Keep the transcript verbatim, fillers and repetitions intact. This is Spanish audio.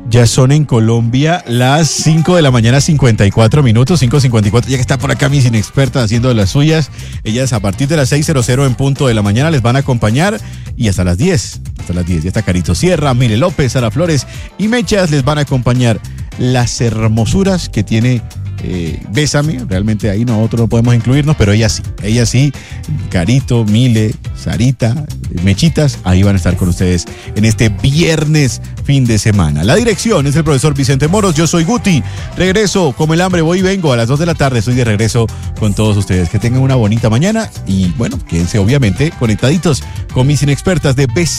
Ya son en Colombia las cinco de la mañana, cincuenta y cuatro minutos, cinco cincuenta y cuatro. Ya que está por acá Miss Inexperta haciendo las suyas. Ellas a partir de las seis en punto de la mañana les van a acompañar y hasta las diez. Hasta las diez. Ya está Carito Sierra, Mire López, Sara Flores y Mechas les van a acompañar. Las hermosuras que tiene eh, Bésame, realmente ahí nosotros no podemos incluirnos, pero ella sí, ella sí, Carito, Mile, Sarita, Mechitas, ahí van a estar con ustedes en este viernes fin de semana. La dirección es el profesor Vicente Moros, yo soy Guti, regreso como el hambre, voy y vengo a las dos de la tarde, estoy de regreso con todos ustedes. Que tengan una bonita mañana y bueno, quédense obviamente conectaditos con mis inexpertas de Bésame.